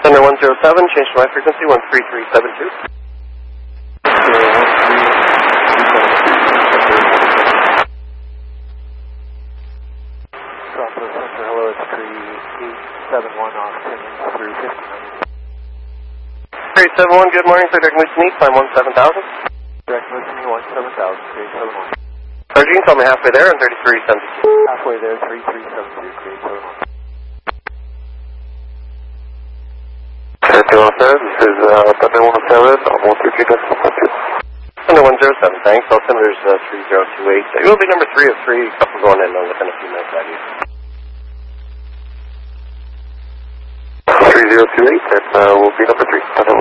Thunder 107, change to my frequency 13372. Southwest Center, hello, it's 3871 off Timmins through 59. 3871, good morning, Direct Moose Meet, climb 17000. Direct Moose Meet 17000, 3871. Sergeant, call me halfway there on 3372. Halfway there, 3372, 3871. This is Thunder 107, I'm 132.2. Thunder 107, thanks. Altimeter's 3028. It will be number 3 of 3, couple going in within a few minutes out of you. 3028, and we'll be number 3.